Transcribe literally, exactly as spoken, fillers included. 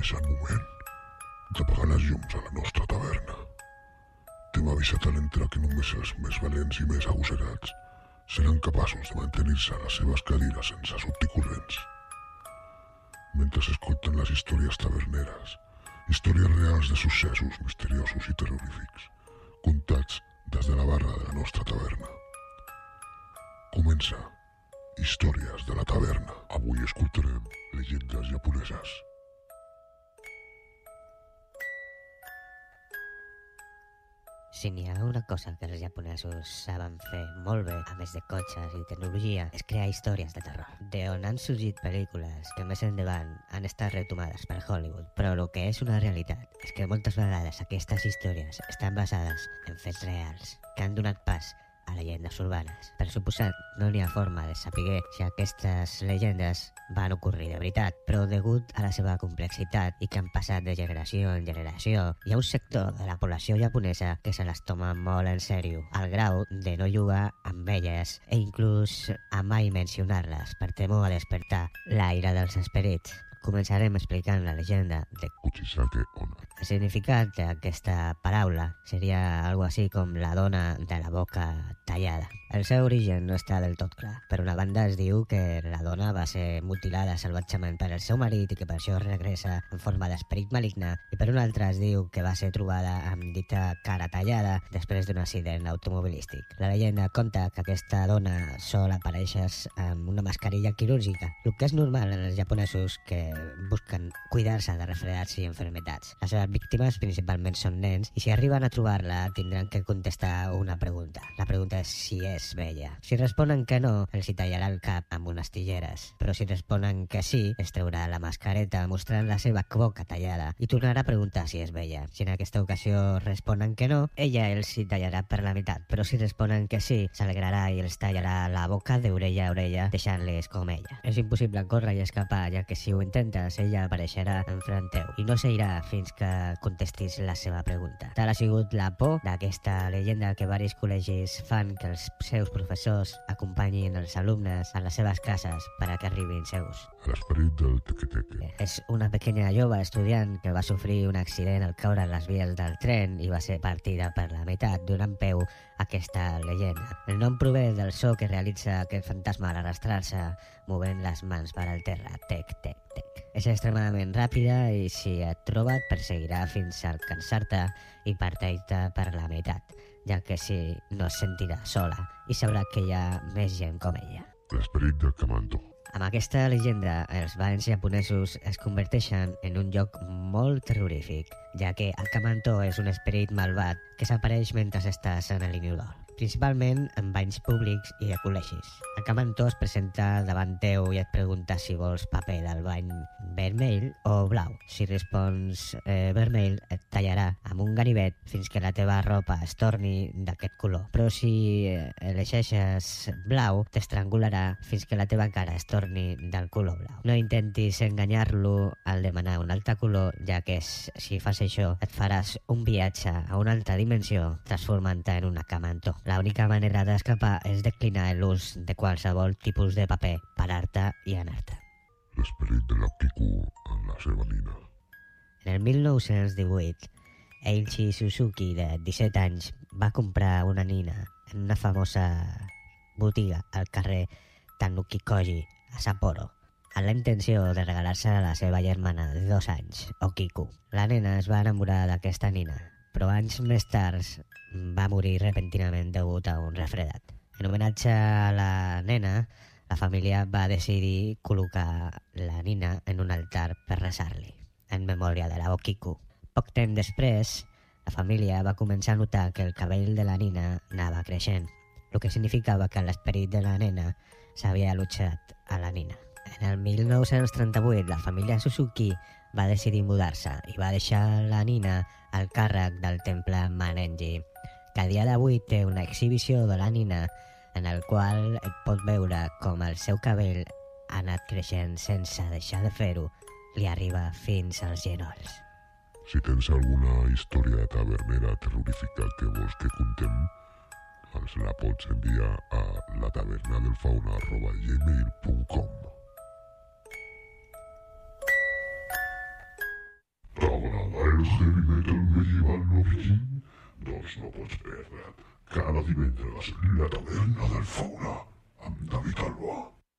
És el moment d'apagar les llums a la nostra taverna. T'hem avisat a l'entrar que només els més valents i més agosserats seran capaços de mantenir-se a les seves cadires sense sortir corrents. Mentre escolten les històries taverneres, històries reals de successos misteriosos i terrorífics, contats des de la barra de la nostra taverna. Comença Històries de la taverna. Avui escoltarem llegendes japoneses. Si n'hi ha una cosa que els japonesos saben fer molt bé, a més de cotxes i tecnologia, és crear històries de terror, d'on han sorgit pel·lícules que més endavant han estat retomades per Hollywood. Però el que és una realitat és que moltes vegades aquestes històries estan basades en fets reals que han donat pas a llegendes urbanes. Per suposat, no n'hi ha forma de saber si aquestes llegendes van ocórrer de veritat, però degut a la seva complexitat i que han passat de generació en generació, hi ha un sector de la població japonesa que se les toma molt en sèrio, al grau de no jugar amb elles e inclús a mai mencionar-les per temor a despertar l'aire dels esperits. Començarem explicant la llegenda de Kuchisake Onna. El significat d'aquesta paraula seria algo així com la dona de la boca tallada. El seu origen no està del tot clar. Per una banda es diu que la dona va ser mutilada salvatgement per el seu marit i que per això regressa en forma d'esperit maligne, i per una altra es diu que va ser trobada amb dita cara tallada després d'un accident automobilístic. La llegenda conta que aquesta dona sol aparèixer amb una mascarilla quirúrgica, el que és normal en els japonesos que busquen cuidar-se de refredats i enfermetats. Les seves víctimes principalment són nens, i si arriben a trobar-la tindran que contestar una pregunta. La pregunta és si és vella. Si responen que no, els hi tallarà el cap amb unes tijeres, però si responen que sí, es traurà la mascareta mostrant la seva boca tallada i tornarà a preguntar si és vella. Si en aquesta ocasió responen que no, ella els hi tallarà per la meitat, però si responen que sí, s'alegrarà i els tallarà la boca d'orella a orella, deixant-les com ella. És impossible córrer i escapar, ja que si ho intentes, ella apareixerà enfront teu i no s'irà fins que contestis la seva pregunta. Tal ha sigut la por d'aquesta llegenda que varis col·legis fan que els seus professors acompanyin els alumnes a les seves cases per a que arribin seus. L'esperit del teque-teque. És una pequeña jove estudiant que va sofrir un accident al caure a les vies del tren i va ser partida per la meitat, donant peu a aquesta llegenda. El nom prové del so que realitza aquest fantasma al arrastrar-se movent les mans per al terra, tec, tec, tec. És extremadament ràpida i si et troba et perseguirà fins a alcançar-te i partir-te per la meitat, ja que si no es sentirà sola i sabrà que hi ha més gent com ella. L'esperit del Kamanto. Amb aquesta llegenda, els banys japonesos es converteixen en un lloc molt terrorífic, ja que el Kamanto és un esperit malvat que s'apareix mentre estàs en l'inodor, principalment en banys públics i a col·legis. El Kamanto es presenta davant teu i et pregunta si vols paper del bany vermell o blau. Si respons eh, vermell, et tallarà amb un ganivet fins que la teva ropa es torni d'aquest color. Però si eh, elegeixes blau, t'estrangularà fins que la teva cara es torni del color blau. No intentis enganyar-lo al demanar un altre color, ja que si fas això et faràs un viatge a una altra dimensió transformant-te en una Kamanto. L'única manera d'escapar és declinar l'ús de qualsevol tipus de paper, parar-te i anar-te. L'esperit de la Kiku en la seva nina. En el mil nou-cents divuit, Eiichi Suzuki, de disset anys, va comprar una nina en una famosa botiga al carrer Tanuki-Koji, a Sapporo, amb la intenció de regalar-se a la seva germana de dos anys, Okiku. La nena es va enamorar d'aquesta nina, però anys més tard va morir repentinament degut a un refredat. En homenatge a la nena, la família va decidir col·locar la nina en un altar per resar-li, en memòria de la Okiku. Poc temps després, la família va començar a notar que el cabell de la nina anava creixent, el que significava que l'esperit de la nena s'havia allotjat a la nina. En el mil nou-cents trenta-vuit, la família Suzuki va decidir mudar-se i va deixar la nina al càrrec del temple Manenji, que a dia d'avui té una exhibició de la nina en el qual et pot veure com el seu cabell ha anat creixent sense deixar de fer-ho, li arriba fins als genolls. Si tens alguna història tavernera terrorífica que vols que contem, ens la pots enviar a latavernadelfauna arroba gmail punt com. el heavy metal medieval noviquí? Doncs no pots perdre't cada divendres la taverna del Fauna amb David Alba.